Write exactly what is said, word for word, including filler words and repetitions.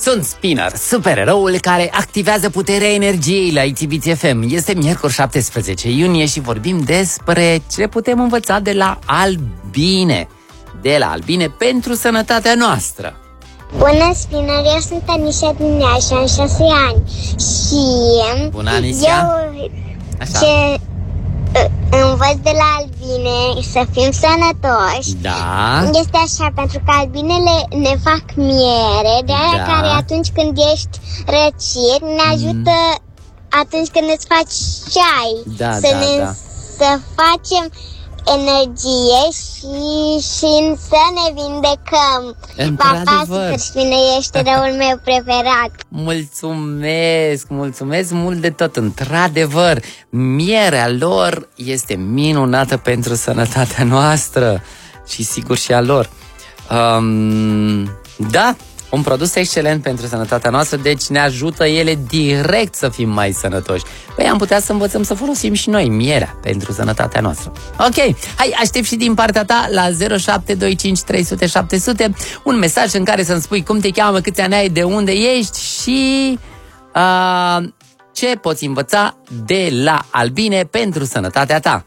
Sunt Spinner, supereroul care activează puterea energiei la I T B T F M. Este miercuri șaptesprezece iunie și vorbim despre ce putem învăța de la albine. De la albine pentru sănătatea noastră. Bună, Spinner, eu sunt Anisia din Iași, am șase ani. Și Bună, Anisia. eu Așa. ce învăț de la albine să fim sănătoși. Da. Este așa, pentru că albinele ne fac miere, de aia Da. care atunci când ești răcit ne ajută mm. atunci când îți faci ceai. Da, să da, ne da. să facem energie și, și să ne vindecăm. Papa, Într-adevăr. Super Spinner, ești răul meu preferat. Mulțumesc, mulțumesc mult de tot. Într-adevăr, mierea lor este minunată pentru sănătatea noastră și sigur și a lor. Um, da, un produs excelent pentru sănătatea noastră, deci ne ajută ele direct să fim mai sănătoși. Păi am putea să învățăm să folosim și noi mierea pentru sănătatea noastră. Ok, hai, aștept și din partea ta la zero șapte doi cinci trei zero zero șapte zero zero un mesaj în care să-mi spui cum te cheamă, câți ani ai, de unde ești și uh, ce poți învăța de la albine pentru sănătatea ta.